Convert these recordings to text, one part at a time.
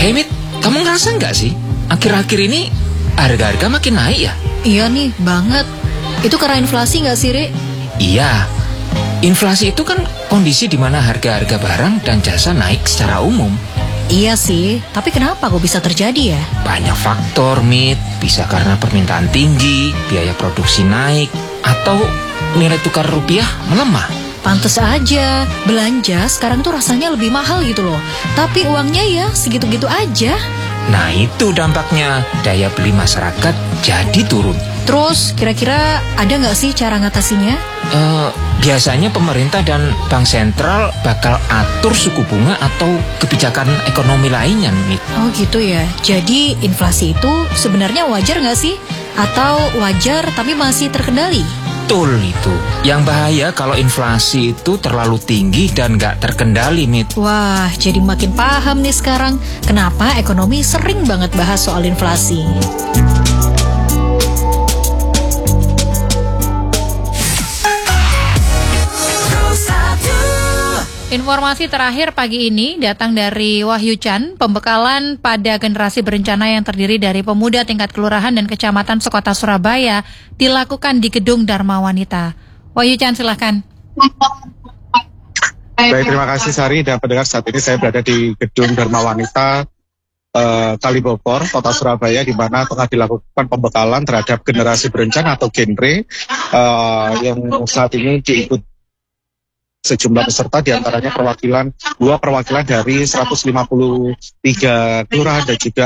Hey Mit, kamu ngerasa nggak sih? Akhir-akhir ini harga-harga makin naik ya? Iya nih, banget. Itu karena inflasi nggak sih, Ri? Iya, inflasi itu kan kondisi di mana harga-harga barang dan jasa naik secara umum. Iya sih, tapi kenapa kok bisa terjadi ya? Banyak faktor, Mit. Bisa karena permintaan tinggi, biaya produksi naik, atau nilai tukar rupiah melemah. Pantes aja, belanja sekarang tuh rasanya lebih mahal gitu loh. Tapi uangnya ya segitu-gitu aja. Nah itu dampaknya, daya beli masyarakat jadi turun. Terus kira-kira ada nggak sih cara ngatasinnya? Biasanya pemerintah dan bank sentral bakal atur suku bunga atau kebijakan ekonomi lainnya, Mit. Oh gitu ya, jadi inflasi itu sebenarnya wajar nggak sih? Atau wajar tapi masih terkendali? Betul itu. Yang bahaya kalau inflasi itu terlalu tinggi dan nggak terkendali, Mit. Wah, jadi makin paham nih sekarang kenapa ekonomi sering banget bahas soal inflasi. Informasi terakhir pagi ini datang dari Wahyu Chan, pembekalan pada generasi berencana yang terdiri dari pemuda tingkat kelurahan dan kecamatan sekota Surabaya dilakukan di Gedung Dharma Wanita. Wahyu Chan, silahkan. Baik, terima kasih Sari dan pendengar. Saat ini saya berada di Gedung Dharma Wanita Kalibogor, kota Surabaya, di mana tengah dilakukan pembekalan terhadap generasi berencana atau genre yang saat ini diikuti sejumlah peserta, diantaranya dua perwakilan dari 153 kelurahan dan juga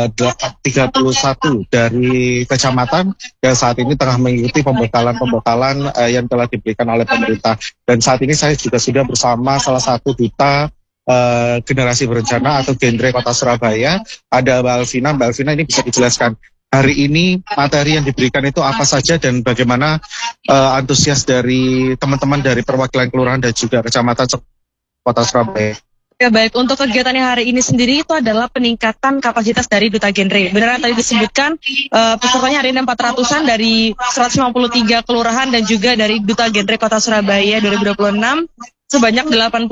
31 dari kecamatan yang saat ini tengah mengikuti pembekalan yang telah diberikan oleh pemerintah. Dan saat ini saya juga sudah bersama salah satu duta generasi berencana atau genre kota Surabaya, ada Mbak Alvina. Mbak Alvina, ini bisa dijelaskan hari ini materi yang diberikan itu apa saja dan bagaimana antusias dari teman-teman dari perwakilan kelurahan dan juga kecamatan kota Surabaya? Ya baik, untuk kegiatannya hari ini sendiri itu adalah peningkatan kapasitas dari duta genre. Benar tadi disebutkan pesertanya hari ini 400-an dari 153 kelurahan dan juga dari duta genre kota Surabaya 2026 sebanyak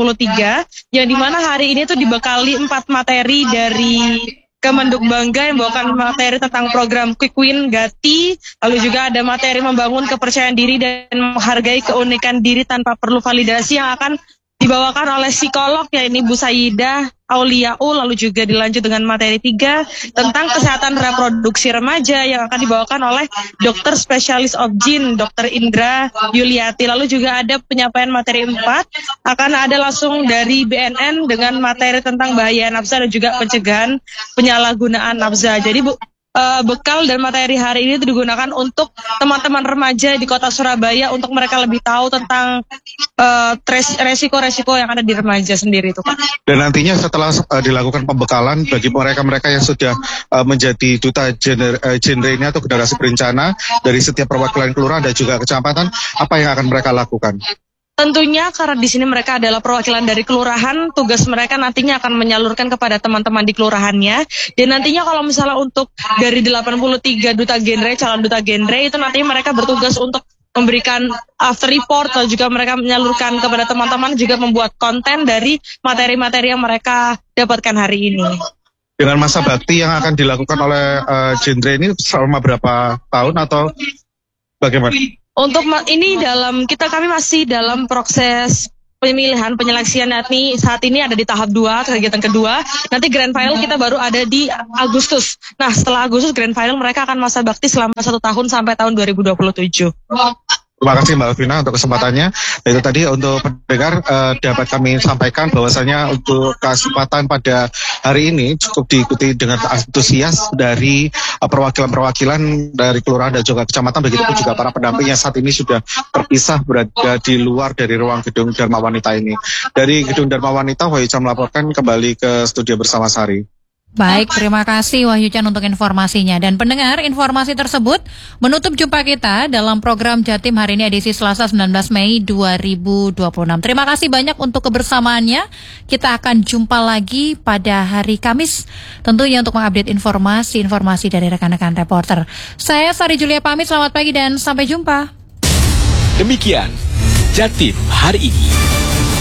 83, yang dimana hari ini tuh dibekali 4 materi dari Kemenduk Bangga yang membawakan materi tentang program Quick Win Gati, lalu juga ada materi membangun kepercayaan diri dan menghargai keunikan diri tanpa perlu validasi yang akan dibawakan oleh psikolog yaitu Bu Sayyidah Auliaul, lalu juga dilanjut dengan materi 3 tentang kesehatan reproduksi remaja yang akan dibawakan oleh dokter spesialis obgyn Dr. Indra Yuliati. Lalu juga ada penyampaian materi 4 akan ada langsung dari BNN dengan materi tentang bahaya nafsa dan juga pencegahan penyalahgunaan nafsa. Jadi bekal dan materi hari ini itu digunakan untuk teman-teman remaja di kota Surabaya untuk mereka lebih tahu tentang resiko-resiko yang ada di remaja sendiri itu, Pak. Dan nantinya setelah dilakukan pembekalan bagi mereka-mereka yang sudah menjadi duta genre ini atau generasi berencana dari setiap perwakilan kelurahan dan juga kecamatan, apa yang akan mereka lakukan? Tentunya karena di sini mereka adalah perwakilan dari kelurahan, tugas mereka nantinya akan menyalurkan kepada teman-teman di kelurahannya. Dan nantinya kalau misalnya untuk dari 83 duta genre, calon duta genre itu nantinya mereka bertugas untuk memberikan after report, atau juga mereka menyalurkan kepada teman-teman juga membuat konten dari materi-materi yang mereka dapatkan hari ini. Dengan masa bakti yang akan dilakukan oleh genre ini selama berapa tahun atau bagaimana? Untuk ini kami masih dalam proses pemilihan penyeleksian, yakni saat ini ada di tahap 2, kegiatan kedua. Nanti grand final kita baru ada di Agustus. Nah, setelah Agustus grand final mereka akan masa bakti selama 1 tahun sampai tahun 2027. Terima kasih Mbak Alvina untuk kesempatannya. Itu tadi untuk pendengar dapat kami sampaikan bahwasanya untuk kesempatan pada hari ini cukup diikuti dengan antusias dari perwakilan-perwakilan dari kelurahan dan juga kecamatan, begitu pun juga para pendamping yang saat ini sudah terpisah berada di luar dari ruang Gedung Dharma Wanita ini. Dari Gedung Dharma Wanita, Wahyu Chan melaporkan kembali ke studio bersama Sari. Baik, terima kasih Wahyu Chan untuk informasinya. Dan pendengar, informasi tersebut menutup jumpa kita dalam program Jatim hari ini edisi Selasa 19 Mei 2026. Terima kasih banyak untuk kebersamaannya. Kita akan jumpa lagi pada hari Kamis, tentunya untuk mengupdate informasi dari rekan-rekan reporter. Saya Sari Julia pamit, selamat pagi dan sampai jumpa. Demikian Jatim hari ini.